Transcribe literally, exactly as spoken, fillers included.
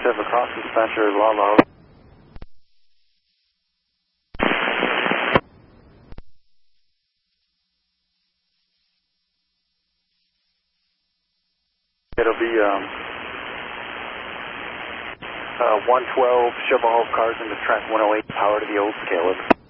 seven cross dispatcher, Lala. It'll be um, uh, one twelve Chevrolet cars into track one oh eight, power to the old Caleb.